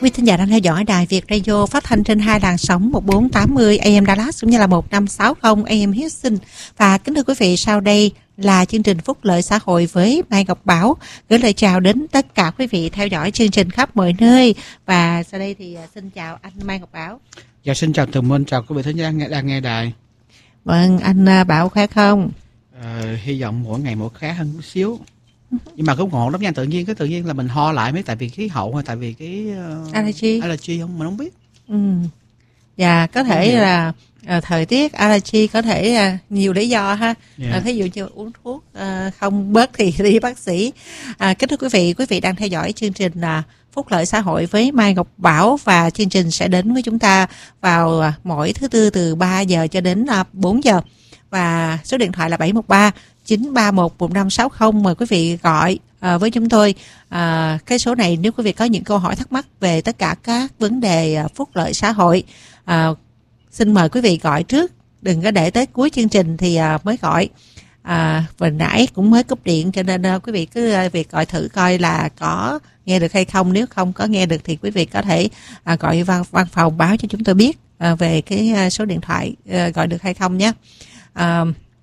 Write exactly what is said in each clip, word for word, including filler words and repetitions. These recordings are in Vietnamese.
Quý thính giả đang theo dõi đài Việt Radio phát thanh trên hai làn sóng một bốn tám mươi A M Dallas cũng như là một năm sáu mươi A M Houston. Và kính thưa quý vị, sau đây là chương trình Phúc lợi xã hội với Mai Ngọc Bảo gửi lời chào đến tất cả quý vị theo dõi chương trình khắp mọi nơi. Và sau đây thì xin chào anh Mai Ngọc Bảo. Dạ, xin chào Tường Minh, chào quý vị thính giả đang, đang nghe đài. Vâng, anh Bảo khỏe không? À, hy vọng mỗi ngày mỗi khá hơn một xíu. Nhưng mà cũng ngộ lắm nha, tự nhiên cái tự nhiên là mình ho lại mấy tại vì khí hậu hay tại vì cái uh, allergy allergy không mình không biết. Ừ. Dạ, có thể ừ. là uh, thời tiết allergy có thể uh, nhiều lý do ha. Yeah. Uh, thí dụ như uống thuốc uh, không bớt thì đi bác sĩ. Uh, kính thưa quý vị, quý vị đang theo dõi chương trình uh, Phúc lợi xã hội với Mai Ngọc Bảo, và chương trình sẽ đến với chúng ta vào uh, mỗi thứ tư từ ba giờ cho đến uh, bốn giờ. Và số điện thoại là bảy một ba chín ba một một năm sáu không. Mời quý vị gọi à, với chúng tôi à, cái số này nếu quý vị có những câu hỏi thắc mắc về tất cả các vấn đề à, phúc lợi xã hội. À, xin mời quý vị gọi trước, đừng có để tới cuối chương trình thì à, mới gọi. À, vừa nãy cũng mới cúp điện cho nên à, quý vị cứ à, việc gọi thử coi là có nghe được hay không. Nếu không có nghe được thì quý vị có thể à, gọi văn, văn phòng báo cho chúng tôi biết à, về cái à, số điện thoại à, gọi được hay không nhé. À,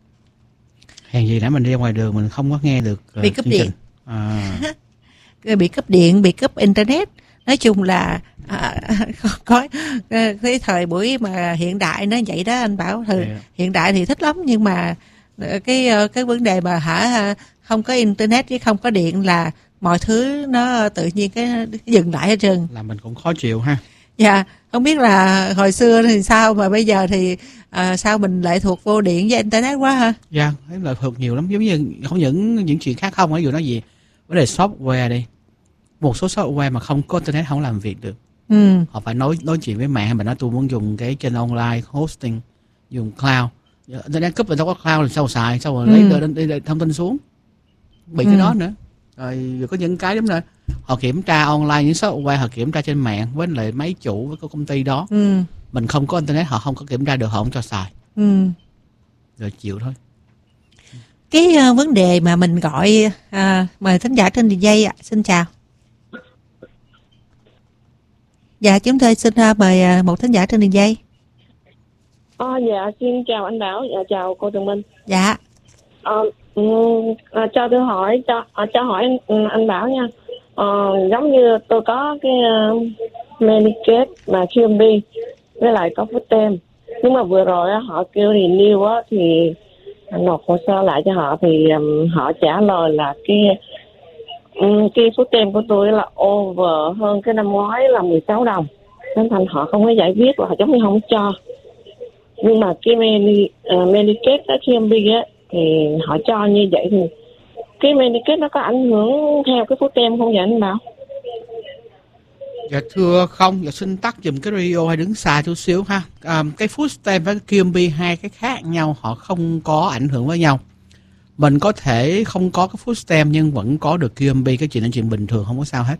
Hèn gì nãy mình đi ra ngoài đường mình không có nghe được uh, bị cúp điện à. bị cúp điện, bị cúp internet. Nói chung là à, có cái thời buổi mà hiện đại nó vậy đó anh Bảo. Thời, yeah. Hiện đại thì thích lắm, nhưng mà cái cái vấn đề mà hả không có internet với không có điện là mọi thứ nó tự nhiên cái dừng lại hết trơn, là mình cũng khó chịu ha. Dạ, không biết là hồi xưa thì sao mà bây giờ thì à, sao mình lệ thuộc vô điện với internet quá ha? Dạ, thấy lệ thuộc nhiều lắm, giống như không những những chuyện khác không, ví dụ nói gì vấn đề software đi, một số software mà không có internet không làm việc được. Ừ. Họ phải nói nói chuyện với mạng, mình nói tôi muốn dùng cái trên online hosting, dùng cloud, internet cúp rồi đâu có cloud làm sao xài, sao rồi lấy ừ. đi, đi, thông tin xuống, bị ừ. cái đó nữa. Rồi có những cái đúng rồi, họ kiểm tra online những software họ kiểm tra trên mạng với lại máy chủ với công ty đó. Ừ. Mình không có internet họ không có kiểm tra được, họ không cho xài. Ừ. Rồi chịu thôi. Cái uh, vấn đề mà mình gọi uh, mời thính giả trên đường dây ạ. Xin chào. Dạ, chúng tôi xin uh, mời uh, một thính giả trên đường dây. Ờ, dạ, xin chào anh Bảo, dạ, chào cô Tường Minh. Dạ. Ờ, um, à, cho tôi hỏi, cho à, cho hỏi anh, anh Bảo nha. Ờ, giống như tôi có cái uh, Medicare mà quy em bê với lại có Phúc-Tem, nhưng mà vừa rồi á, họ kêu renew á thì nộp hồ sơ lại cho họ thì um, họ trả lời là cái um, cái Phúc-Tem của tôi là over hơn cái năm ngoái là mười sáu đồng, nên thành họ không có giải quyết, là họ giống như không cho. Nhưng mà cái Medi, uh, Medicare đó, quy em bê á thì họ cho như vậy thì cái Medicare nó có ảnh hưởng theo cái Phúc-Tem không vậy anh Bảo? Dạ thưa không, dạ xin tắt dùm cái radio hay đứng xa chút xíu ha. À, cái Phúc-Tem với quy em bê hai cái khác nhau, họ không có ảnh hưởng với nhau. Mình có thể không có cái Phúc-Tem nhưng vẫn có được quy em bê, cái chuyện là chuyện bình thường, không có sao hết.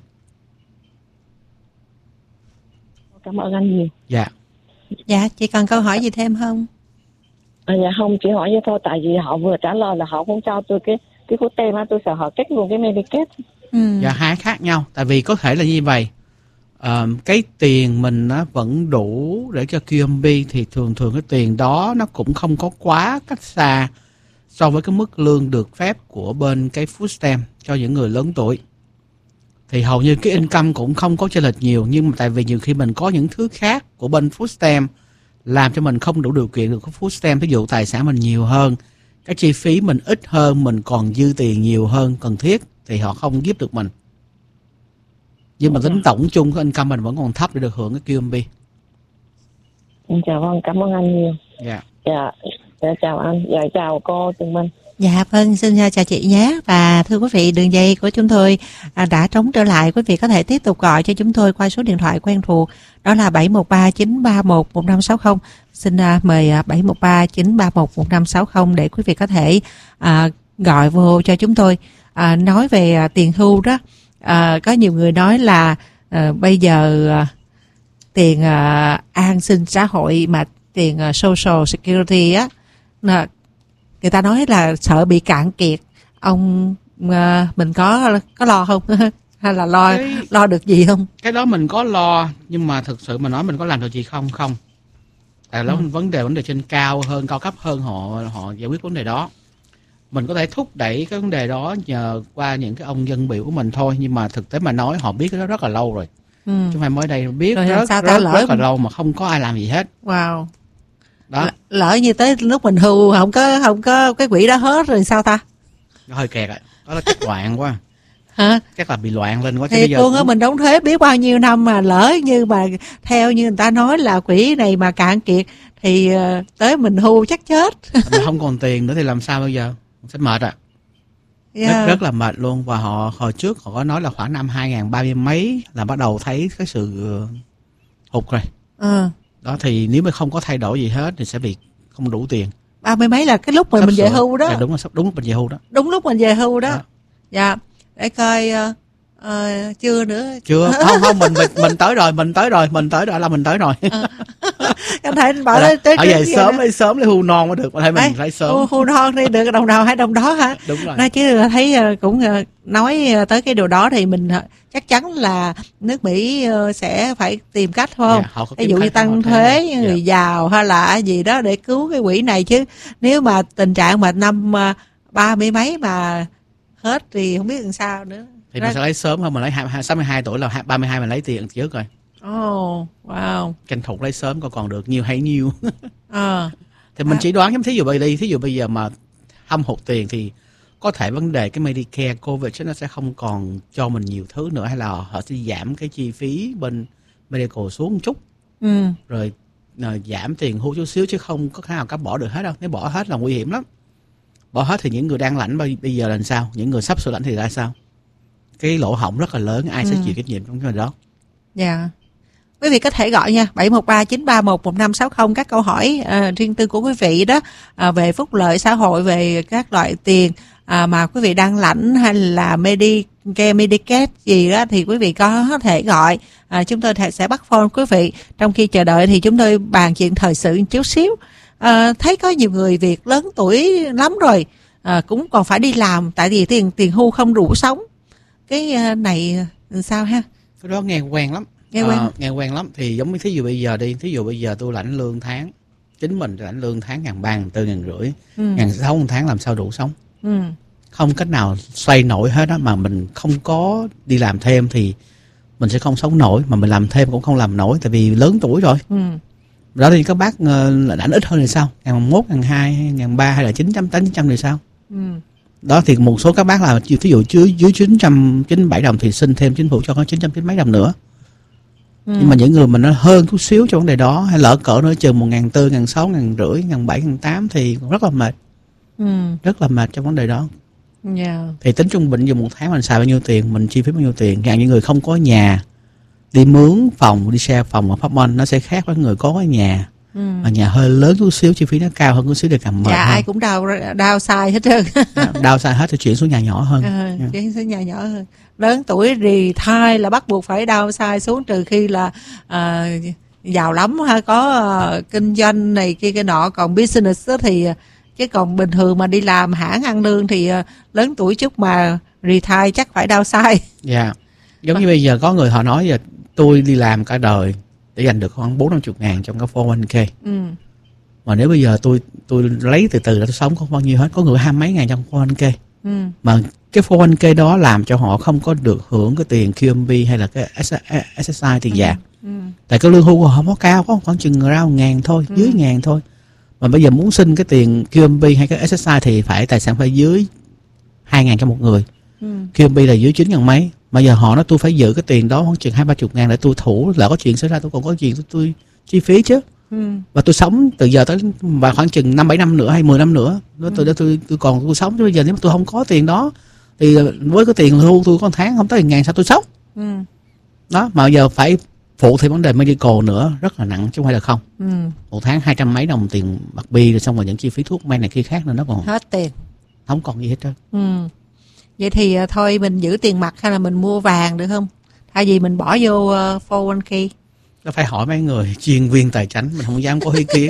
Cảm ơn anh nhiều. Dạ. Dạ, chị còn câu hỏi gì thêm không? À, dạ không, chỉ hỏi vậy thôi, tại vì họ vừa trả lời là họ không cho tôi cái cái Phúc-Tem á, tôi sợ họ cắt luôn cái Medicare. Ừ. Dạ, hai khác nhau, tại vì có thể là như vậy. À, cái tiền mình nó vẫn đủ để cho quy em bê thì thường thường cái tiền đó nó cũng không có quá cách xa so với cái mức lương được phép của bên cái Phúc-Tem cho những người lớn tuổi. Thì hầu như cái income cũng không có chênh lệch nhiều, nhưng mà tại vì nhiều khi mình có những thứ khác của bên Phúc-Tem làm cho mình không đủ điều kiện được cái Phúc-Tem, ví dụ tài sản mình nhiều hơn, cái chi phí mình ít hơn, mình còn dư tiền nhiều hơn cần thiết thì họ không giúp được mình. Nhưng mà tính tổng chung cái income mình vẫn còn thấp để được hưởng cái quy em bê. Dạ vâng, cảm ơn anh nhiều. Dạ. Dạ, dạ chào anh, dạ chào cô Tường Minh. Dạ vâng, xin chào chị nhé. Và thưa quý vị, đường dây của chúng tôi đã trống trở lại. Quý vị có thể tiếp tục gọi cho chúng tôi qua số điện thoại quen thuộc, đó là bảy một ba chín ba một một năm sáu không. Xin mời bảy một ba chín ba một một năm sáu không để quý vị có thể à, gọi vô cho chúng tôi. À, nói về tiền hưu đó, à, có nhiều người nói là à, bây giờ à, tiền à, an sinh xã hội mà tiền à, Social Security á, là người ta nói là sợ bị cạn kiệt. Ông uh, mình có có lo không? hay là lo cái, lo được gì không? Cái đó mình có lo, nhưng mà thực sự mà nói mình có làm được gì không? Không. Tại đó ừ. vấn đề vấn đề trên cao hơn, cao cấp hơn họ họ giải quyết vấn đề đó. Mình có thể thúc đẩy cái vấn đề đó nhờ qua những cái ông dân biểu của mình thôi, nhưng mà thực tế mà nói họ biết cái đó rất là lâu rồi. Ừ. Chứ không phải mới đây biết rồi rất, rất, rất, rất là lâu mà không có ai làm gì hết. Wow. Đó. L- lỡ như tới lúc mình hưu không có không có cái quỹ đó hết rồi sao ta? Nó hơi kẹt ạ. Đó là chắc loạn quá. Hả? Chắc là bị loạn lên quá. Thì luôn á cũng... mình đóng thuế biết bao nhiêu năm mà lỡ như mà theo như người ta nói là quỹ này mà cạn kiệt thì uh, tới mình hưu chắc chết. Mình không còn tiền nữa thì làm sao bây giờ? Sẽ mệt ạ. À. Yeah. Rất, rất là mệt luôn. Và họ hồi trước họ có nói là khoảng năm hai nghìn ba mươi mấy là bắt đầu thấy cái sự hụt rồi. Ừ. Đó thì nếu mà không có thay đổi gì hết thì sẽ bị không đủ tiền. Ba mươi mấy là cái lúc mà sắp mình về hưu đó. Dạ, đúng là sắp đúng lúc mình về hưu đó. Đúng lúc mình về hưu đó. đó. Dạ. Để coi uh, uh, chưa nữa. Chưa. Không không mình mình mình tới rồi, mình tới rồi, mình tới rồi là mình tới rồi. À. Anh thấy anh bảo tới tới ở về sớm lấy sớm lấy hưu non mới được, mà thấy mình lấy sớm. Hưu, hưu non đi được đồng nào hay đồng đó hả? Đúng rồi. Nói chứ thấy cũng nói tới cái điều đó thì mình chắc chắn là nước Mỹ sẽ phải tìm cách không? Yeah, ví dụ như tăng thuế người yeah. giàu hay là gì đó để cứu cái quỹ này chứ. Nếu mà tình trạng mà năm ba mươi mấy mà hết thì không biết làm sao nữa. Thì mình sẽ lấy sớm hơn, mình lấy sáu mươi hai tuổi là ba mươi hai mình lấy tiền trước rồi. Oh, wow. Tranh thủ lấy sớm coi còn được nhiêu hay nhiêu. À. Thì mình à. chỉ đoán giống thí dụ bây đi, thí dụ bây giờ mà hâm hụt tiền thì có thể vấn đề cái Medicare, Covid nó sẽ không còn cho mình nhiều thứ nữa, hay là họ sẽ giảm cái chi phí bên medical xuống một chút. Ừ. Rồi uh, giảm tiền hưu chút xíu chứ không có khả nào cả bỏ được hết đâu. Nếu bỏ hết là nguy hiểm lắm. Bỏ hết thì những người đang lãnh bây giờ là sao? Những người sắp sửa lãnh thì ra sao? Cái lỗ hổng rất là lớn, ai ừ. sẽ chịu trách nhiệm trong cái đó? Dạ. Yeah. Quý vị có thể gọi nha, bảy một ba chín ba một một năm sáu không các câu hỏi uh, riêng tư của quý vị đó uh, về phúc lợi xã hội, về các loại tiền uh, mà quý vị đang lãnh hay là Medicare, Medicaid gì đó thì quý vị có thể gọi. Uh, chúng tôi sẽ bắt phone quý vị. Trong khi chờ đợi thì chúng tôi bàn chuyện thời sự một chút xíu. Uh, thấy có nhiều người Việt lớn tuổi lắm rồi uh, cũng còn phải đi làm tại vì tiền tiền hưu không đủ sống. Cái uh, này sao ha? Cái đó nghe quen lắm. Nghe quen. À, nghe quen lắm. Thì giống như thí dụ bây giờ đi, thí dụ bây giờ tôi lãnh lương tháng, chính mình lãnh lương tháng ngàn ba, ngàn tư, ngàn rưỡi, ừ. ngàn sáu một tháng làm sao đủ sống? Ừ. Không cách nào xoay nổi hết á, mà mình không có đi làm thêm thì mình sẽ không sống nổi, mà mình làm thêm cũng không làm nổi tại vì lớn tuổi rồi. Ừ. Đó thì các bác uh, lãnh ít hơn thì sao? Ngàn mốt, ngàn hai, ngàn ba hay là chín trăm, tám trăm thì sao? Ừ. Đó thì một số các bác là thí dụ dưới dưới chín trăm chín mươi bảy đồng thì xin thêm chính phủ cho có chín trăm chín mấy đồng nữa. Ừ. Nhưng mà những người mà nó hơn chút xíu trong vấn đề đó, hay lỡ cỡ nữa chừng một ngàn tư, ngàn sáu, ngàn rưỡi, ngàn bảy, ngàn tám thì rất là mệt. Ừ. Rất là mệt trong vấn đề đó. Yeah. Thì tính trung bình dùng một tháng mình xài bao nhiêu tiền, mình chi phí bao nhiêu tiền. Chẳng những người không có nhà, đi mướn phòng, đi share phòng ở apartment nó sẽ khác với người có cái nhà. Ừ. Mà nhà hơi lớn chút xíu, chi phí nó cao hơn chút xíu để càng mệt. Dạ, hơn. Ai cũng đau đau sai hết trơn. Đau sai hết thì chuyển xuống nhà nhỏ hơn. À, yeah. Chuyển xuống nhà nhỏ hơn. Lớn tuổi rì thai là bắt buộc phải đau sai xuống, trừ khi là à, giàu lắm ha, có à, kinh doanh này kia cái nọ, còn business đó thì chứ còn bình thường mà đi làm hãng ăn lương thì à, lớn tuổi chút mà rì thai chắc phải đau sai. Dạ. Yeah. Giống như bây giờ có người họ nói giờ tôi đi làm cả đời để dành được khoảng bốn năm chục ngàn trong cái four oh one k. Ừ. Mà nếu bây giờ tôi tôi lấy từ từ là tôi sống không bao nhiêu hết, có người hai mấy ngàn trong four oh one k. Ừ. Mà cái four oh one k đó làm cho họ không có được hưởng cái tiền Q M B hay là cái ét ét i tiền già. Ừ. Ừ. Tại cái lương hưu của họ không có cao, có khoảng chừng ra một ngàn thôi, ừ. dưới ngàn thôi. Mà bây giờ muốn xin cái tiền Q M B hay cái ét ét i thì phải tài sản phải dưới hai ngàn cho một người. Ừ. Q M B là dưới chín ngàn mấy. Mà giờ họ nói tôi phải giữ cái tiền đó khoảng chừng hai ba chục ngàn để tôi thủ, lỡ có chuyện xảy ra tôi còn có chuyện tôi, tôi chi phí chứ. Ừ. Và tôi sống từ giờ tới và khoảng chừng năm bảy năm nữa hay mười năm nữa đó, ừ. tôi, tôi, tôi, tôi còn tôi sống. Chứ bây giờ nếu mà tôi không có tiền đó thì với cái tiền hưu tôi có một tháng không tới một ngàn sao tôi sống. Ừ. Đó, mà giờ phải phụ thêm vấn đề medical nữa rất là nặng chứ không phải là không. Ừ. Một tháng hai trăm mấy đồng tiền bạc bi rồi xong rồi những chi phí thuốc men này kia khác nên nó còn hết tiền, không còn gì hết trơn. Ừ. Vậy thì thôi mình giữ tiền mặt hay là mình mua vàng được không? Thay vì mình bỏ vô uh, four oh one k. Nó phải hỏi mấy người chuyên viên tài chính, mình không dám có ý kiến.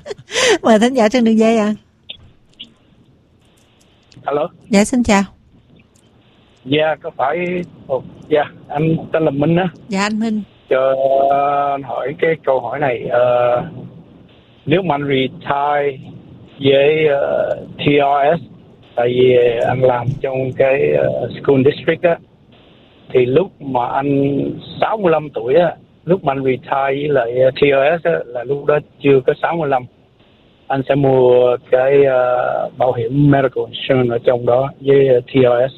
Mời thính giả trên đường dây ạ. À. Alo. Dạ xin chào. Dạ, có phải. Ồ, dạ, anh tên là Minh á. Dạ anh Minh. Cho anh hỏi cái câu hỏi này. Uh, nếu mà anh retire với uh, tê rờ ét, tại vì anh làm trong cái uh, school district á, thì lúc mà anh sáu mươi lăm tuổi á, lúc mà anh retire với lại tê rờ ét á, là lúc đó chưa có sáu mươi lăm. Anh sẽ mua cái uh, bảo hiểm medical insurance ở trong đó với uh, tê rờ ét.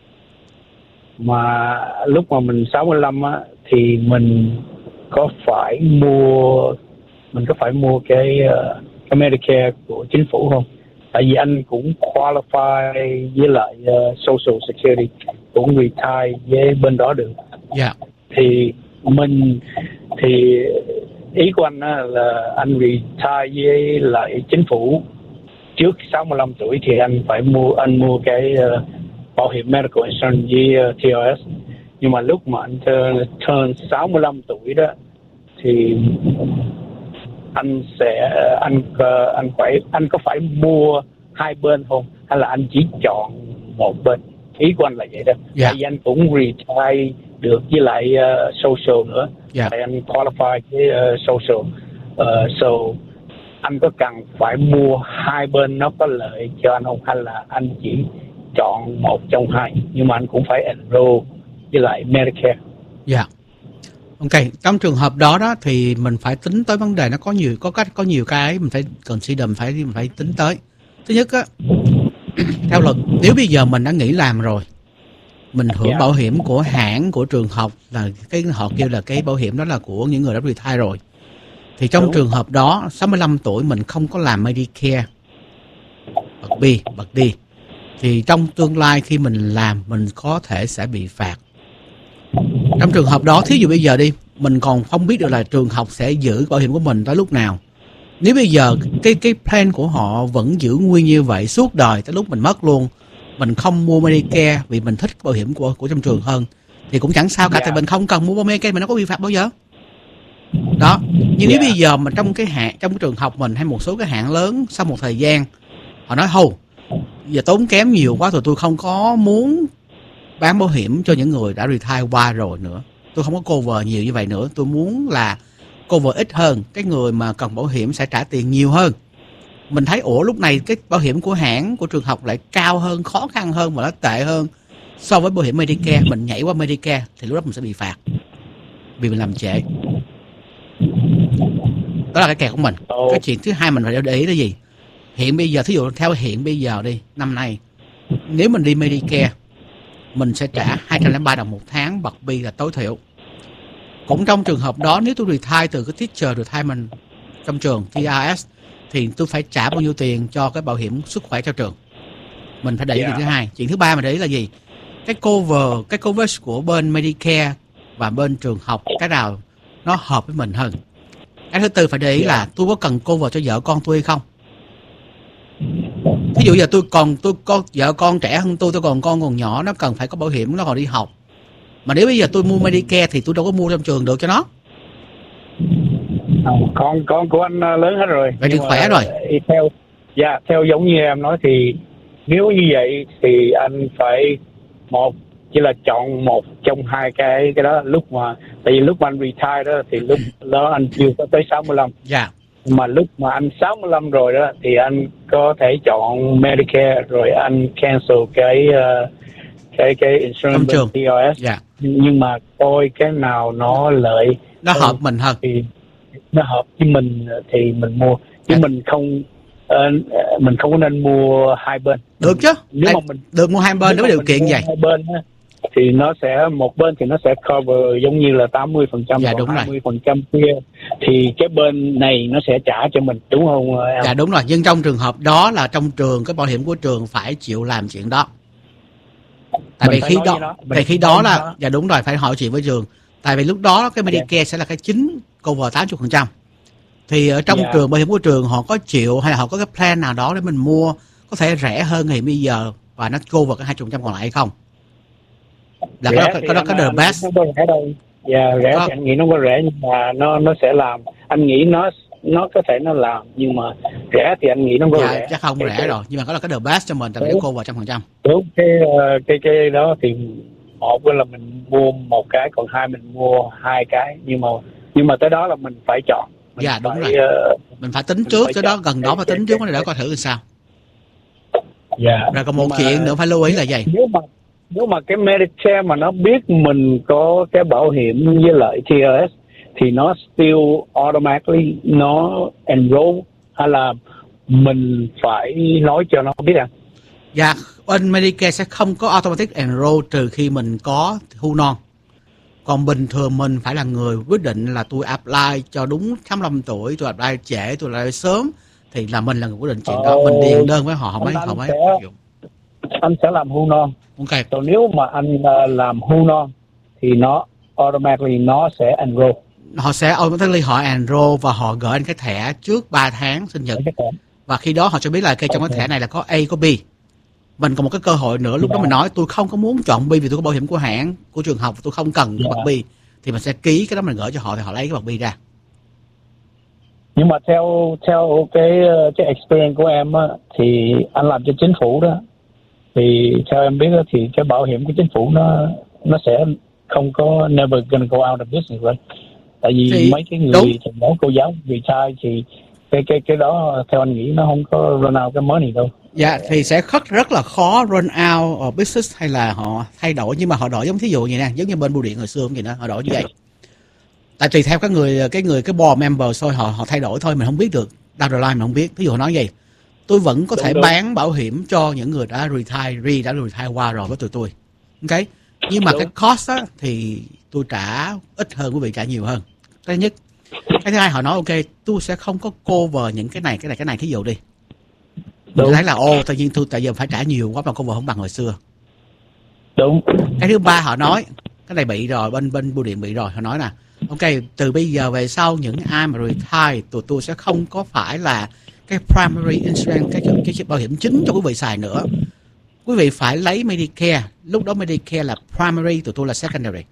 Mà lúc mà mình sáu mươi lăm á, thì mình có phải mua mình có phải mua cái, uh, cái Medicare của chính phủ không? Tại vì anh cũng qualify với lại uh, Social Security, cũng retire với bên đó được. Dạ. Yeah. Thì mình thì ý của anh là anh retire với lại chính phủ trước sáu mươi lăm tuổi thì anh phải mua anh mua cái uh, bảo hiểm medical insurance với uh, tê rờ ét. Nhưng mà lúc mà anh turn, turn sáu mươi lăm tuổi đó thì anh sẽ anh uh, anh phải anh có phải mua hai bên không, hay là anh chỉ chọn một bên? Ý của anh là vậy đó. Yeah. Tại vì anh cũng retire được với lại uh, social nữa. Yeah. Tại anh qualify với uh, social. Uh, so anh có cần phải mua hai bên nó có lợi cho anh không, hay là anh chỉ chọn một trong hai, nhưng mà anh cũng phải enroll với lại Medicare? Dạ. Yeah. Ok, trong trường hợp đó đó thì mình phải tính tới vấn đề, nó có nhiều có cách có nhiều cái mình phải consider, mình phải mình phải tính tới. Thứ nhất á, theo luật, nếu bây giờ mình đã nghỉ làm rồi, mình hưởng yeah. bảo hiểm của hãng, của trường học, là cái họ kêu là cái bảo hiểm đó là của những người đã retire rồi. Thì trong Đúng. trường hợp đó, sáu mươi lăm tuổi mình không có làm Medicare bậc B, bậc D, thì trong tương lai khi mình làm, mình có thể sẽ bị phạt. Trong trường hợp đó, thí dụ bây giờ đi, mình còn không biết được là trường học sẽ giữ bảo hiểm của mình tới lúc nào. Nếu bây giờ cái cái plan của họ vẫn giữ nguyên như vậy suốt đời tới lúc mình mất luôn, mình không mua Medicare vì mình thích bảo hiểm của của trong trường hơn, thì cũng chẳng sao cả, yeah. tại mình không cần mua Medicare, mình nó có bị phạt bao giờ. Đó. Nhưng yeah. nếu bây giờ mà trong cái hạng, trong cái trường học mình hay một số cái hạng lớn sau một thời gian họ nói hô, giờ tốn kém nhiều quá rồi, tôi không có muốn bán bảo hiểm cho những người đã retire qua rồi nữa, tôi không có cover nhiều như vậy nữa, tôi muốn là cover ít hơn, cái người mà cần bảo hiểm sẽ trả tiền nhiều hơn. Mình thấy ủa lúc này cái bảo hiểm của hãng, của trường học lại cao hơn, khó khăn hơn và nó tệ hơn so với bảo hiểm Medicare, mình nhảy qua Medicare thì lúc đó mình sẽ bị phạt vì mình làm trễ. Đó là cái kẹt của mình. Cái chuyện thứ hai mình phải để ý là gì? Hiện bây giờ, thí dụ theo hiện bây giờ đi, năm nay nếu mình đi Medicare mình sẽ trả hai trăm lẻ ba đồng một tháng, bậc B là tối thiểu. Cũng trong trường hợp đó, nếu tôi retire từ cái teacher retirement trong trường tê rờ ét thì tôi phải trả bao nhiêu tiền cho cái bảo hiểm sức khỏe cho trường. Mình phải để ý yeah. chuyện thứ hai. Chuyện thứ ba mình để ý là gì? Cái cover, cái coverage của bên Medicare và bên trường học, cái nào nó hợp với mình hơn. Cái thứ tư phải để ý yeah. là tôi có cần cover cho vợ con tôi hay không. Ví dụ giờ tôi còn tôi có vợ con trẻ hơn tôi, tôi còn con còn nhỏ, nó cần phải có bảo hiểm, nó còn đi học. Mà nếu bây giờ tôi mua Medicare thì tôi đâu có mua trong trường được cho nó. Con con của anh lớn hết rồi. Vậy thì khỏe rồi. Theo dạ theo giống như em nói thì nếu như vậy thì anh phải một chỉ là chọn một trong hai cái cái đó. Lúc mà tại vì lúc mà anh retire đó thì lúc đó anh chưa có tới sáu mươi lăm. Dạ. Mà lúc mà anh sáu mươi lăm rồi đó thì anh có thể chọn Medicare rồi anh cancel cái uh, cái cái insurance bên tê rờ ét. Dạ. Nhưng mà coi cái nào nó lợi, nó hợp mình hơn thì nó hợp với mình thì mình mua, chứ dạ. mình không uh, mình không có nên mua hai bên. Được chứ? Nếu Ai, mà mình được mua hai bên, nếu điều kiện vậy. Hai bên thì nó sẽ một bên thì nó sẽ cover giống như là tám mươi phần trăm, dạ, còn hai mươi phần trăm kia thì cái bên này nó sẽ trả cho mình, đúng không em? Dạ đúng rồi, nhưng trong trường hợp đó là trong trường, cái bảo hiểm của trường phải chịu làm chuyện đó. Tại vì khi đó, tại khi đó là đó. Dạ đúng rồi, phải hỏi chuyện với trường. Tại vì lúc đó cái Medicare yeah. sẽ là cái chính cover tám mươi phần trăm. Thì ở trong yeah. trường, bảo hiểm của trường họ có chịu hay là họ có cái plan nào đó để mình mua có thể rẻ hơn hiện bây giờ và nó cover cái hai mươi phần trăm còn lại hay không? Là rẻ cái đó, cái đó the best. Không có rẻ đâu. Dạ, rẻ có. Thì anh nghĩ nó có rẻ, nhưng mà nó nó sẽ làm, anh nghĩ nó nó có thể nó làm, nhưng mà rẻ thì anh nghĩ nó có Dạ, rẻ. chắc không cái, rẻ cái, rồi, nhưng mà có là cái the best cho mình, tại vì cô vào trăm phần trăm. Đúng, cái, cái cái đó thì một là mình mua một cái, còn hai mình mua hai cái, nhưng mà nhưng mà tới đó là mình phải chọn. Mình Dạ đúng phải, rồi, uh, mình phải tính mình trước, cái đó gần đó phải tính trước để coi thử làm sao. Dạ. Rồi còn một chuyện nữa phải lưu ý là gì? Nếu mà nếu mà cái Medicare mà nó biết mình có cái bảo hiểm với lại tê lờ ét thì nó still automatically nó enroll, hay là mình phải nói cho nó biết à? Dạ, bên Medicare sẽ không có automatic enroll trừ khi mình có thu non. Còn bình thường mình phải là người quyết định là tôi apply cho đúng sáu mươi lăm tuổi, tôi apply trễ, tôi apply sớm, thì là mình là người quyết định chuyện đó. Mình điền đơn với họ, họ mới họ mới sẽ, anh sẽ làm hu non. Ok. Còn nếu mà anh uh, làm hu non thì nó automatically nó sẽ enroll. Họ sẽ automatically họ enroll và họ gửi anh cái thẻ trước ba tháng sinh nhật. Và khi đó họ cho biết là cái trong cái thẻ này là có A có B. Mình còn một cái cơ hội nữa, lúc đó mình nói tôi không có muốn chọn B vì tôi có bảo hiểm của hãng, của trường học, tôi không cần cái bậc B, thì mình sẽ ký cái đó, mình gửi cho họ thì họ lấy cái bậc B ra. Nhưng mà theo theo cái cái experience của em á, thì anh làm cho chính phủ đó, thì theo em biết đó, thì cái bảo hiểm của chính phủ nó nó sẽ không có never gonna go out of business rồi. Tại vì thì, mấy cái người thầy giáo cô giáo retire thì cái cái cái đó theo anh nghĩ nó không có run out cái money đâu. Dạ, thì sẽ rất rất là khó run out of business hay là họ thay đổi, nhưng mà họ đổi giống thí dụ như nè, giống như bên bưu điện hồi xưa cũng vậy đó, họ đổi như vậy. Tại tùy theo các người cái người cái board member thôi, họ họ thay đổi thôi, mình không biết được. Down the line mình không biết. Ví dụ họ nói gì, tôi vẫn có đúng thể đúng. bán bảo hiểm cho những người đã retire, đã retire qua rồi với tụi tôi. Ok. Nhưng mà đúng. cái cost á thì tôi trả ít hơn, quý vị trả nhiều hơn. Cái thứ nhất. Cái thứ hai họ nói ok, tôi sẽ không có cover những cái này, cái này, cái này thí dụ đi. Tôi thấy là ô, tự nhiên tôi tại giờ phải trả nhiều quá mà cover không bằng hồi xưa. Đúng. Cái thứ ba họ nói, cái này bị rồi, bên bên bưu điện bị rồi, họ nói là ok, từ bây giờ về sau những ai mà retire tụi tôi sẽ không có phải là cái primary insurance, cái, cái, cái bảo hiểm chính cho quý vị xài nữa. Quý vị phải lấy Medicare, lúc đó Medicare là primary, tụi tôi là secondary.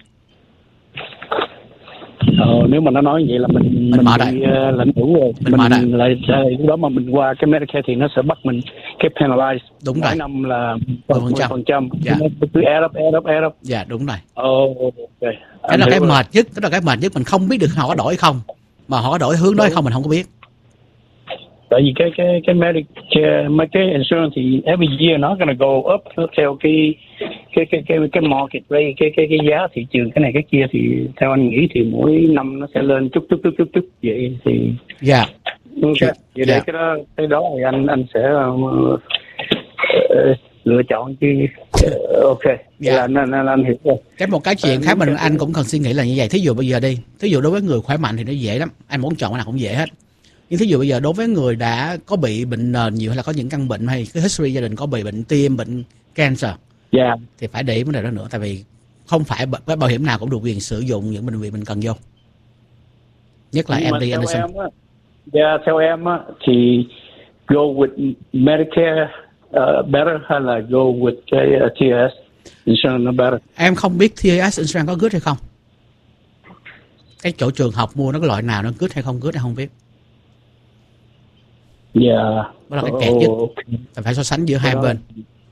Ờ, nếu mà nó nói vậy là mình mình, mình mở đây uh, lãnh đủ rồi, mình, mình lại lúc đó mà mình qua cái Medicare thì nó sẽ bắt mình cái penalize đúng mỗi rồi, năm là mười phần trăm. Dạ. Cứ add up, add up, add up. Dạ đúng rồi. Oh, okay. Cái là cái mệt nhất, cái là cái mệt nhất, mình không biết được họ có đổi không, mà họ có đổi hướng đó hay không mình không có biết. Tại vì cái cái cái Medicare, mấy cái insurance thì every year nó gonna go up theo cái cái cái cái cái market rate, cái cái cái giá thị trường cái này cái kia, thì theo anh nghĩ thì mỗi năm nó sẽ lên chút chút chút chút chút vậy thì. Dạ. Yeah. Okay. Vậy yeah. để cái đó cái đó thì anh anh sẽ uh, lựa chọn chứ. Uh, ok. Dạ. Yeah. Là, là, là anh hiểu rồi. Cái một cái chuyện khác mình anh cũng cần suy nghĩ là như vậy. Thí dụ bây giờ đi, thí dụ đối với người khỏe mạnh thì nó dễ lắm, anh muốn chọn cái nào cũng dễ hết. Nhưng thí dụ bây giờ đối với người đã có bị bệnh nền nhiều hay là có những căn bệnh hay cái history gia đình có bị bệnh tim, bệnh cancer, yeah. thì phải để ý vấn đề đó nữa, tại vì không phải b- bảo hiểm nào cũng được quyền sử dụng những bệnh viện mình cần vô, nhất là em đê Anderson. Em á, yeah, theo em á, thì go with Medicare uh, better hay là go with cái uh, tê ét insurance nó better? Em không biết tê ét insurance có good hay không, cái chỗ trường học mua nó cái loại nào nó good hay không good em không biết. Dạ. Đó là cái kẹt nhất. Phải phải so sánh giữa hai bên.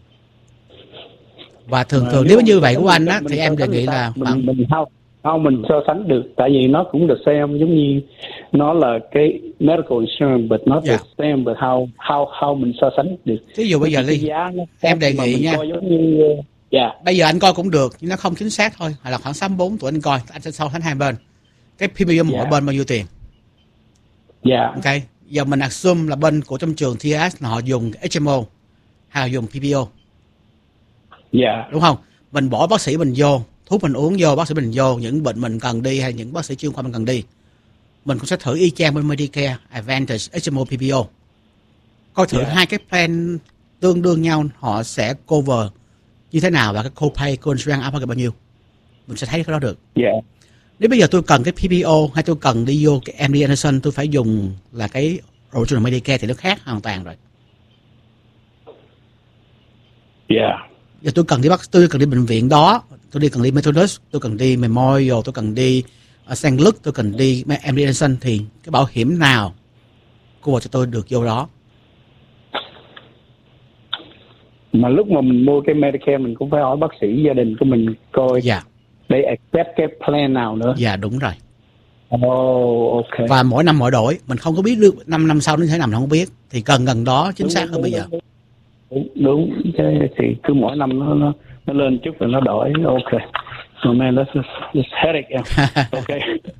Và thường thường nếu như vậy của anh á thì em đề nghị là mình mình không không mình so sánh được, tại vì nó cũng được xem giống như nó là cái medical insurance, but not yeah. the same, but how how how mình so sánh được. Ví dụ bây giờ đi, em đề nghị nha. Như, yeah. Bây giờ anh coi cũng được, nhưng nó không chính xác thôi, hay là khoảng sáu mươi bốn tuổi anh coi, anh sẽ so sánh hai bên. Cái premium mỗi yeah. bên bao nhiêu tiền? Dạ. Yeah. Ok. Giờ mình assume là bên của trong trường tê ét là họ dùng hát em ô hay là dùng pê pê ô. Dạ. Yeah. Đúng không? Mình bỏ bác sĩ mình vô, thuốc mình uống vô, bác sĩ mình vô, những bệnh mình cần đi hay những bác sĩ chuyên khoa mình cần đi. Mình cũng sẽ thử y chang bên Medicare, Advantage, hát em ô, pê pê ô. Coi thử yeah. hai cái plan tương đương nhau họ sẽ cover như thế nào và cái copay, co-insurance áp bao nhiêu. Mình sẽ thấy cái đó được. Dạ. Yeah. Nếu bây giờ tôi cần cái pê pê ô hay tôi cần đi vô cái em đê Anderson, tôi phải dùng là cái original Medicare thì nó khác hoàn toàn rồi. Yeah. Giờ tôi cần đi bắt tôi cần đi bệnh viện đó, tôi đi cần đi Methodist, tôi cần đi Memorial, tôi cần đi uh, Saint Luke, tôi cần đi em đê Anderson, thì cái bảo hiểm nào score cho tôi được vô đó. Mà lúc mà mình mua cái Medicare mình cũng phải hỏi bác sĩ gia đình của mình coi Dạ. để accept cái plan nào nữa. Dạ đúng rồi. Oh, ok. Và mỗi năm mỗi đổi, mình không có biết được năm năm sau nó thế nào mình không biết, thì cần gần đó chính Đúng, xác đúng, hơn bây đúng, giờ. Đúng, đúng, đúng. Cái, thì cứ mỗi năm nó nó, nó lên chút rồi nó đổi. Ok. So man, that's just, just headache. Yeah. Ok.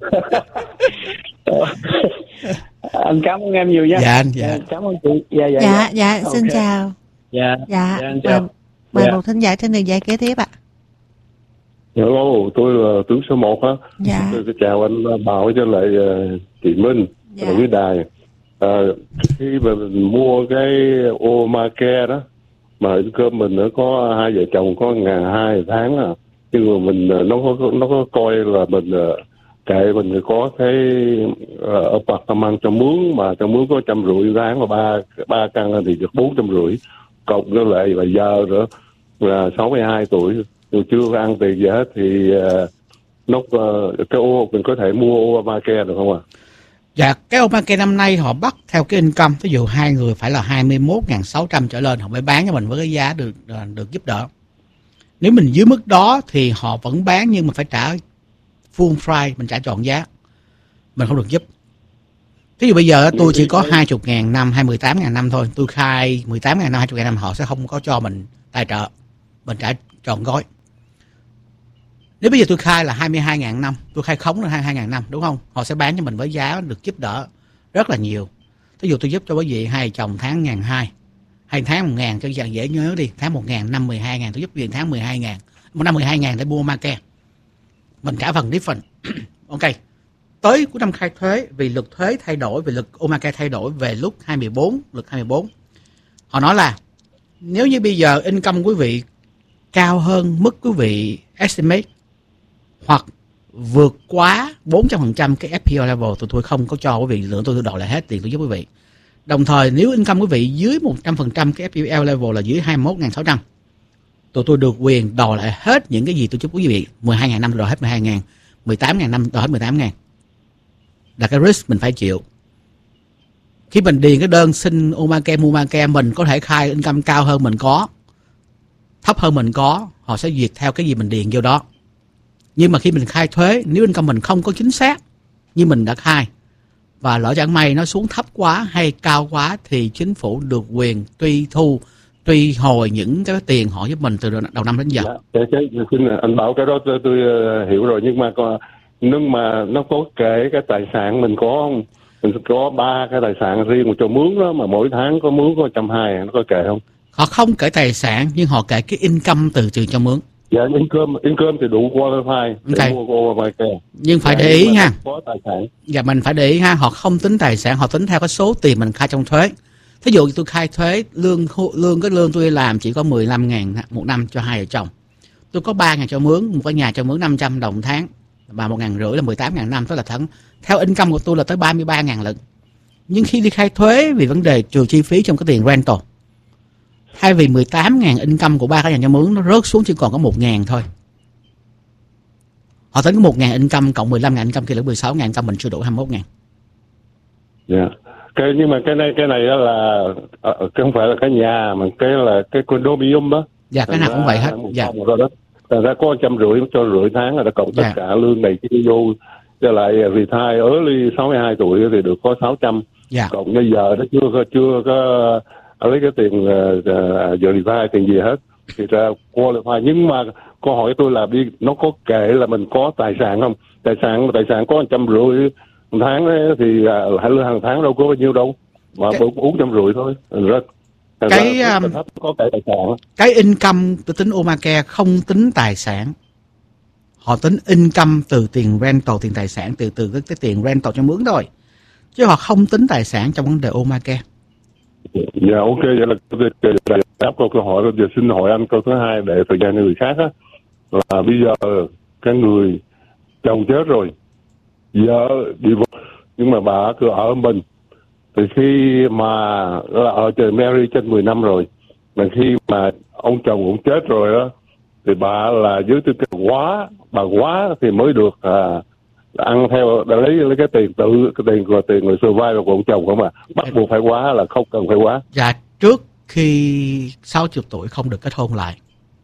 Anh cảm ơn em nhiều nha. Dạ anh, dạ. Cảm ơn chị. Dạ dạ. Dạ, dạ, Ok. xin chào. Dạ. Dạ, Dạ, anh mời, chào. mời Dạ. một thính giả trên đường dây kế tiếp ạ. Hello, tôi là tướng số một á. Dạ. Tôi chào anh Bảo với lại uh, chị Minh, Dạ. ở dưới đài. À, khi mà mình mua cái Obamacare đó, mà cơm mình nó có hai vợ chồng có ngàn hai tháng à, nhưng mà mình nó có nó có coi là mình kệ mình có cái uh, apartment cho mướn, mà cho mướn có trăm rưỡi tháng, mà ba ba căn thì được bốn trăm rưỡi, cộng với lại và giờ nữa là sáu mươi hai tuổi. Tôi chưa có ăn tiền gì hết thì uh, nó uh, cái ô mình có thể mua Obamacare được không ạ? À? Dạ, cái Obamacare năm nay họ bắt theo cái income, ví dụ hai người phải là hai mươi mốt nghìn sáu trăm trở lên, họ mới bán cho mình với cái giá được được giúp đỡ. Nếu mình dưới mức đó thì họ vẫn bán nhưng mà phải trả full price, mình trả trọn giá, mình không được giúp. Ví dụ bây giờ tôi chỉ có hai mươi ngàn năm hay mười tám ngàn năm thôi, tôi khai mười tám ngàn năm, hai mươi ngàn năm, họ sẽ không có cho mình tài trợ, mình trả trọn gói. Nếu bây giờ tôi khai là hai mươi hai ngàn năm, tôi khai khống là hai mươi hai ngàn năm, đúng không? Họ sẽ bán cho mình với giá được giúp đỡ rất là nhiều. Ví dụ tôi giúp cho quý vị hai chồng tháng ngàn hai, hai tháng một ngàn cho dạng dễ nhớ đi, tháng một ngàn, năm mười hai ngàn, tôi giúp quý vị tháng mười hai ngàn, một năm mười hai ngàn để mua Obamacare. Mình trả phần different. Ok. Tới cuối năm khai thuế, vì luật thuế thay đổi, vì luật Obamacare thay đổi về lúc hai mươi bốn, luật hai mươi bốn. Họ nói là nếu như bây giờ income quý vị cao hơn mức quý vị estimate hoặc vượt quá bốn trăm phần trăm cái ép pê o level, tụi tôi không có cho quý vị nữa, tôi đòi lại hết tiền tôi giúp quý vị. Đồng thời nếu income quý vị dưới một trăm phần trăm cái ép pê o level là dưới hai mươi mốt nghìn sáu trăm, tụi tôi được quyền đòi lại hết những cái gì tôi giúp quý vị. Mười hai ngàn năm đòi hết mười hai ngàn, mười tám ngàn năm đòi hết mười tám ngàn. Là cái risk mình phải chịu. Khi mình điền cái đơn xin Obamacare, Obamacare, mình có thể khai income cao hơn mình có, thấp hơn mình có, họ sẽ duyệt theo cái gì mình điền vô đó. Nhưng mà khi mình khai thuế, nếu income mình không có chính xác như mình đã khai, và lỡ chẳng may nó xuống thấp quá hay cao quá, thì chính phủ được quyền truy thu, truy hồi những cái tiền họ giúp mình từ đầu năm đến giờ. Dạ, cái, cái, xin anh Bảo cái đó tôi, tôi uh, hiểu rồi, nhưng mà có, nhưng mà nó có kể cái tài sản mình có không? Mình có ba cái tài sản riêng một cho mướn đó, mà mỗi tháng có mướn có một trăm hai mươi, nó có kể không? Họ không kể tài sản, nhưng họ kể cái income từ từ cho mướn. Dạ, income, income thì đủ qualify để okay. mua Obamacare. Nhưng phải dạ, để ý nha. Có tài sản. Dạ, mình phải để ý ha, họ không tính tài sản, họ tính theo cái số tiền mình khai trong thuế. Thí dụ tôi khai thuế lương lương cái lương tôi làm chỉ có mười lăm ngàn một năm cho hai vợ chồng. Tôi có ba ngàn cho mướn, một cái nhà cho mướn năm trăm đồng tháng, và một ngàn rưỡi là mười tám ngàn năm, tức là thẳng theo income của tôi là tới ba mươi ba ngàn lận. Nhưng khi đi khai thuế vì vấn đề trừ chi phí trong cái tiền rental, thay vì mười tám ngàn income của ba cái nhà cho mướn, nó rớt xuống chỉ còn có một ngàn thôi. Họ tính có một ngàn income cộng mười lăm ngàn income, kia là mười sáu ngàn income, mình chưa đủ hai mươi mốt ngàn. Dạ. Yeah. Cái, nhưng mà cái này cái này là uh, không phải là cái nhà, mà cái là cái condominium đó. Dạ, cái nào cũng vậy hết. Dạ. Thành ra có trăm rưỡi cho rưỡi tháng là đã cộng tất dạ. cả lương này kia vô, cho lại retire early sáu mươi hai tuổi thì được có sáu trăm. Dạ. Cộng bây giờ nó chưa có chưa có lấy cái tiền uh, giờ retire tiền gì hết thì ra qualify. Nhưng mà câu hỏi tôi là đi, nó có kể là mình có tài sản không? Tài sản tài sản có một trăm rưỡi một tháng ấy, thì hãy lương hàng tháng đâu có bao nhiêu đâu, mà cái... bốn trăm rưỡi thôi. Rất cái um, có cái tài sản. Cái income tôi tính Obamacare không tính tài sản, họ tính income từ tiền rental, tiền tài sản từ từ cái, cái tiền rental cho mướn thôi, chứ họ không tính tài sản trong vấn đề Obamacare. Dạ, ok, vậy là đáp câu câu hỏi. Giờ xin hỏi anh câu thứ hai để thời gian người khác á, là bây giờ cái người chồng chết rồi, vợ đi vô, nhưng mà bà cứ ở mình, thì khi mà là ở trời marry trên mười năm rồi, mà khi mà ông chồng cũng chết rồi đó, thì bà là dưới tư cách quá, bà quá thì mới được à, ăn theo đã lấy lấy cái tiền tự cái tiền của tiền người survive của ông chồng không mà bắt buộc phải quá là không cần phải quá. Dạ, trước khi sáu mươi tuổi không được kết hôn lại.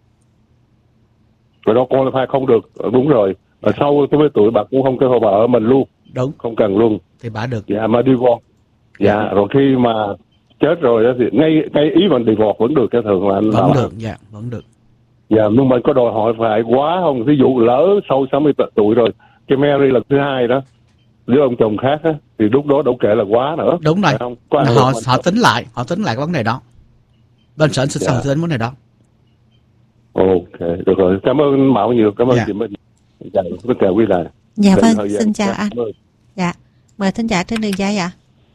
Rồi đó con phải không được, đúng rồi. Ở dạ. Sau cái tuổi bà cũng không kết hôn, bà ở mình luôn. Đúng. Không cần luôn. Thì bà được. Dạ, mà divorce. Dạ, dạ. Rồi khi mà chết rồi đó thì ngay ngay ý mình divorce vẫn được, cái thường là anh vẫn bảo được, là... dạ, vẫn được. Dạ, nhưng mà có đòi hỏi phải quá không? Ví dụ lỡ sau sáu mươi tuổi rồi, cái Mary lần thứ hai đó với ông chồng khác á, thì lúc đó đâu kể là quá nữa. Đúng rồi. Không? Họ họ tính lại, họ tính lại cái vấn đề đó. Bên sở sẽ dạ. tính vấn đề đó. Ok, được rồi. Cảm ơn Mão nhiều, cảm ơn dạ. chị Minh. Dạ, tất cả quý vị. Dạ vâng, xin chào anh. Dạ, mời thính giả trên đường dây ạ.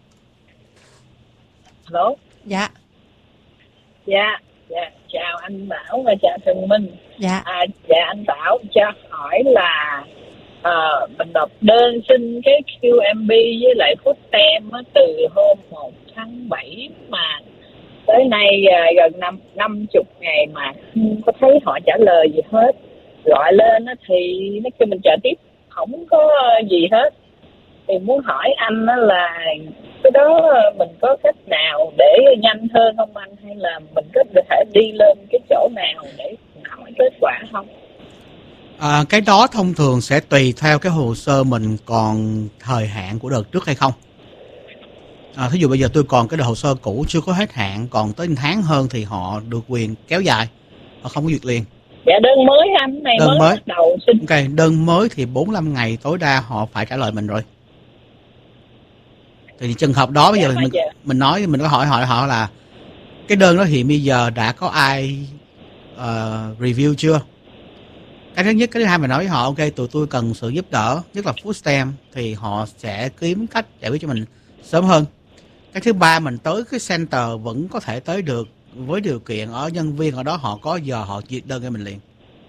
Hello. Dạ. Dạ, dạ, chào anh Bảo và chào Thường Minh. Dạ. À, dạ anh Bảo cho hỏi là à, mình nộp đơn xin cái quy em bê với lại Food Stamp từ hôm một tháng bảy mà tới nay à, gần năm năm chục ngày mà không có thấy họ trả lời gì hết. Gọi lên á thì nó kêu mình chờ tiếp, không có gì hết. Thì muốn hỏi anh á là cái đó mình có cách nào để nhanh hơn không anh, hay là mình có thể đi lên cái chỗ nào để hỏi kết quả không? À, cái đó thông thường sẽ tùy theo cái hồ sơ mình còn thời hạn của đợt trước hay không. À, thí dụ bây giờ tôi còn cái hồ sơ cũ chưa có hết hạn, còn tới một tháng hơn thì họ được quyền kéo dài, họ không có duyệt liền. Dạ đơn mới anh, này đơn mới, mới bắt đầu xin. Ok, đơn mới thì bốn mươi lăm ngày tối đa họ phải trả lời mình rồi. Thì trường hợp đó bây giờ dạ, mình giờ. mình nói mình có hỏi hỏi họ là cái đơn đó hiện bây giờ đã có ai uh, review chưa? Cái thứ nhất, cái thứ hai mình nói với họ ok tụi tôi cần sự giúp đỡ, nhất là Food Stamp thì họ sẽ kiếm cách giải quyết cho mình sớm hơn. Cái thứ ba, mình tới cái center vẫn có thể tới được với điều kiện ở nhân viên ở đó họ có giờ họ duyệt đơn cho mình liền.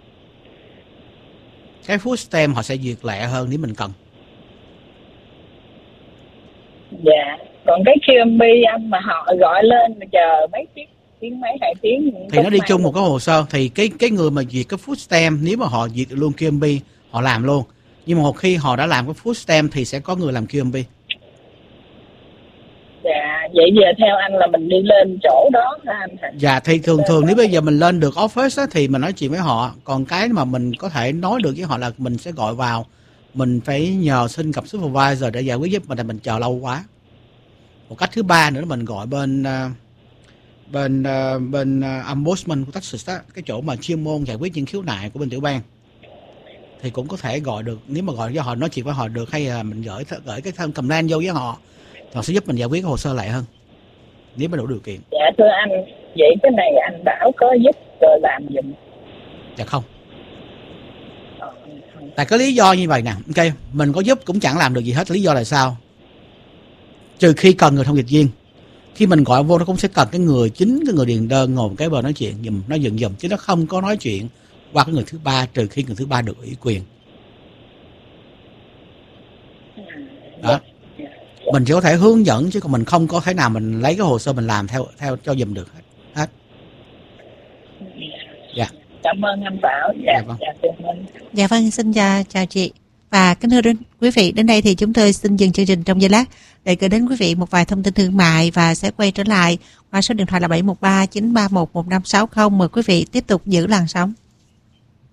Cái Food Stamp họ sẽ duyệt lẹ hơn nếu mình cần. Dạ, còn cái quy em bê anh mà họ gọi lên mà chờ mấy tiếng, tiếng mấy hai tiếng thì nó đi chung một cái hồ sơ. Thì cái cái người mà duyệt cái Food Stamp nếu mà họ duyệt luôn quy em bê họ làm luôn, nhưng mà một khi họ đã làm cái Food Stamp thì sẽ có người làm quy em bê. Dạ, vậy giờ theo anh là mình đi lên chỗ đó hả anh? Dạ, thì thường thường nếu bây giờ mình lên được office á, thì mình nói chuyện với họ. Còn cái mà mình có thể nói được với họ là mình sẽ gọi vào, mình phải nhờ xin gặp supervisor để giải quyết giúp mình, là mình chờ lâu quá. Một cách thứ ba nữa là mình gọi bên uh, bên uh, bên uh, ombudsman của Texas á, cái chỗ mà chuyên môn giải quyết những khiếu nại của bên tiểu bang, thì cũng có thể gọi được. Nếu mà gọi cho họ nói chuyện với họ được, hay là mình gửi gửi cái thân comment vô với họ, họ sẽ giúp mình giải quyết cái hồ sơ lại hơn nếu mà đủ điều kiện. Dạ thưa anh, vậy cái này anh Bảo có giúp rồi làm giùm? Dạ không. Tại có lý do như vậy nè, ok, mình có giúp cũng chẳng làm được gì hết. Lý do là sao? Trừ khi cần người thông dịch viên. Khi mình gọi vô nó cũng sẽ cần cái người chính, cái người điền đơn ngồi cái bờ nói chuyện giùm, nó dựng giùm, chứ nó không có nói chuyện qua cái người thứ ba, trừ khi người thứ ba được ủy quyền. Đó. Mình chỉ có thể hướng dẫn, chứ còn mình không có thể nào mình lấy cái hồ sơ mình làm theo theo cho giùm được hết. hết. Dạ. Cảm ơn anh Bảo. Dạ, dạ vâng. Dạ, dạ vâng, xin chào, chào chị. Và kính thưa đến quý vị, đến đây thì chúng tôi xin dừng chương trình trong giây lát để gửi đến quý vị một vài thông tin thương mại và sẽ quay trở lại qua số điện thoại là bảy một ba chín ba một một năm sáu không. Mời quý vị tiếp tục giữ làn sóng.